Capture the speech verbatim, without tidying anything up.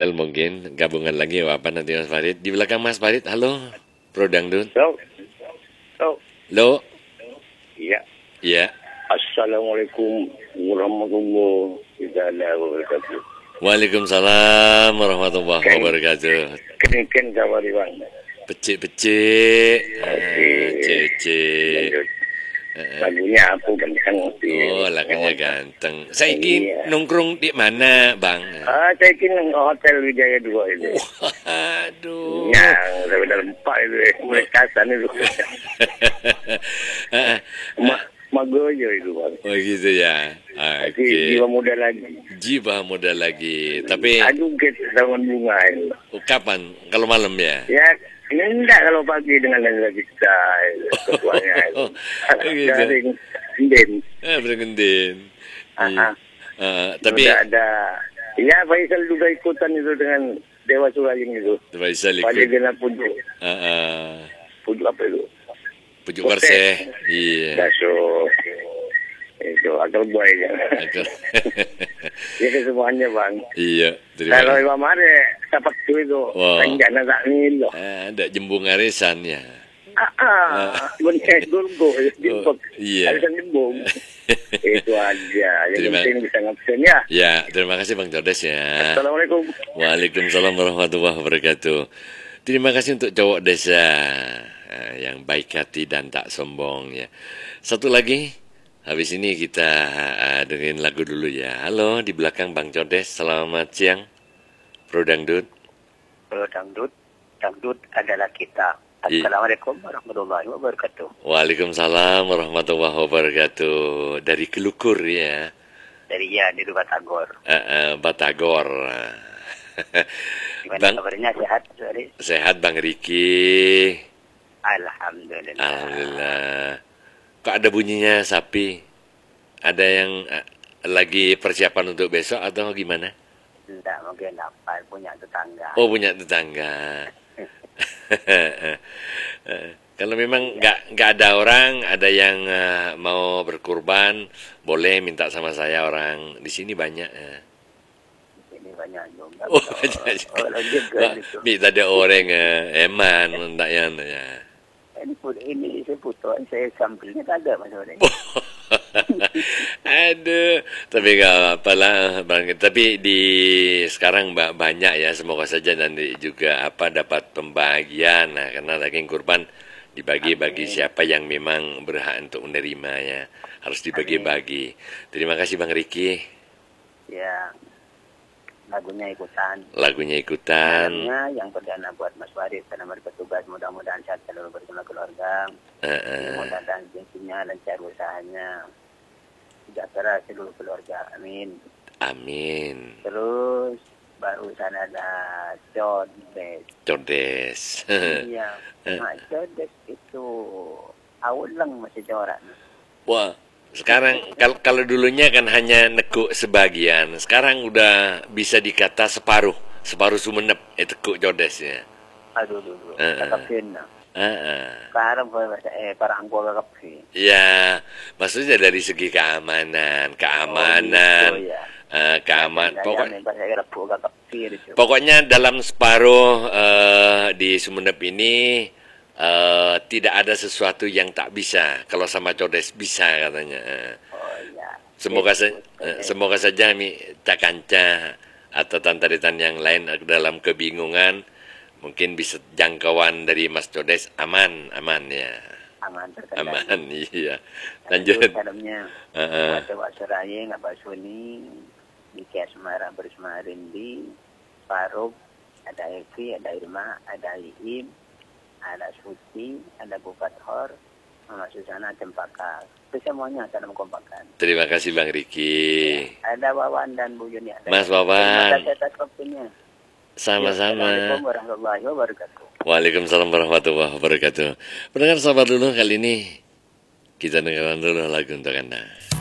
L mungkin gabungan lagi apa nanti Mas Farid. Di belakang Mas Farid, halo, Pro Dangdut. So, so, Lo, iya. iya. Assalamualaikum warahmatullahi wabarakatuh. Waalaikumsalam warahmatullahi wabarakatuh. Kenikin kawari bang. Pecik-pecik, ah, Asik. cecik. Lagunya aku ganteng. Oh, lagunya ganteng. Saya ingin Iya. nongkrong di mana, Bang? Ah, saya ingin hotel Wijaya dua itu. Aduh. Yang dari dalam empat itu, mulai kasan itu. Ma, Magojo itu bang. Oh gitu ya. Oke. Masih jiwa muda lagi. Jiwa muda lagi. Tapi Aduh, kita taman bunga itu. kapan? Kalau malam ya? Ya, enggak kalau pagi dengan lensa kita ketuanya itu. Oh, gitu. Garing Nden. Eh, bergendin. Ah, Eh, tapi Sudah ada. Ya, Faisal juga ikutan itu dengan Dewa Suraying itu. Faisal Pada ikut. kena pujuk. Uh, uh, Pujuk apa itu? pujuk Warseh. Iya. Daso. Itu, akal buaya. Akal. Ya, kesemuanya bang. Iya. Terima Kalau kasih. Imam Are, dapat tu itu. Wah. Kan jangan tak nilo. Ah, ada jembung arisan ya. Ah, ah. Bencet gulgo. Oh, iya. Arisan jembung. Itu aja. Yang Terima- penting bisa ngabsen ya. Ya, terima kasih Bang Codes ya. Assalamualaikum. Waalaikumsalam warahmatullahi wabarakatuh. Terima kasih untuk cowok desa eh, yang baik hati dan tak sombong ya. Satu lagi, habis ini kita uh, dengerin lagu dulu ya. Halo, di belakang Bang Codes, selamat siang. Pro Dangdut. Kalau dangdut, dangdut adalah kita. Iya. Assalamualaikum warahmatullahi wabarakatuh. Waalaikumsalam warahmatullahi wabarakatuh. Dari Kelukur ya, Dari ya di rumah Tagor. Eh, eh, Batagor. Gimana Bang, kabarnya, sehat? Sorry. sehat Bang Riki. Alhamdulillah. Alhamdulillah. Kok ada bunyinya sapi? Ada yang eh, lagi persiapan untuk besok atau gimana? Tidak mungkin apa punya tetangga. Oh, punya tetangga. Eh, Kalau memang nggak nggak ada orang, ada yang eh, mau berkurban, boleh minta sama saya orang. Di sini banyak. eh. Ini banyak juga. Oh, banyak juga. Oh, juga Wah, gitu. minta ada orang eh, eman, enggak ya. ya. Ini pun ini saya putus, saya sampelnya tak ada mas orang. Aduh, tapi gak apalah, Bang. Tapi di sekarang ba- banyak ya, semoga saja nanti juga apa dapat pembagian. Nah, karena daging kurban dibagi bagi Amin. siapa yang memang berhak untuk menerima ya, harus dibagi-bagi. Terima kasih Bang Riki. Ya, lagunya ikutan. Lagunya ikutan. Malamnya yang perdana buat Mas Farid karena bertugas, mudah-mudahan sehat selalu bersama keluarga. Eh, eh. Mudah-mudahan rezekinya, lancar usahanya, sejahtera seluruh keluarga. Amin. Amin. Terus barusan ada Codes. Codes. Iya, Mak Codes itu awulang masih corak. Wah, sekarang kalau kalau dulunya kan hanya nekuk sebagian, sekarang udah bisa dikata separuh, separuh Sumenep itu tekuk Codesnya. Aduh, dulu. Eh, eh. Kakapin na. Heeh. Sekarang bahasa eh parang gua kakapin. Ya, maksudnya dari segi keamanan, keamanan, Oh, gitu, ya. eh, keamanan. Pokok, bahasa Arab kakapin itu. pokoknya dalam separuh eh, di Sumenep ini eh, tidak ada sesuatu yang tak bisa. Kalau sama Codes bisa katanya. Eh. Oh iya. Semoga Itu, sa- betul, eh, eh. semoga saja mi takanca atau tantaritan yang lain dalam kebingungan mungkin bisa jangkauan dari Mas Codes aman aman ya Aman terkendali. aman iya lanjut. Dalamnya Heeh. ada Wak Seraya, Ngabak Suni, di Kia Semarang bersama Rindi, Faruk, ada Evi, ada Irma, ada Iim, ada Suci, ada Bukat Hor, Mama Susana, Cempaka. Itu semuanya dalam kompakan. Terima kasih Bang Riki. Ada Wawan dan Bu Yuni. Mas Terima Wawan, kasih atas waktunya. sama-sama. Assalamualaikum warahmatullahi wabarakatuh. Waalaikumsalam warahmatullahi wabarakatuh. Pendengar sahabat dulu kali ini kita dengarkan dulu lagu untuk Anda.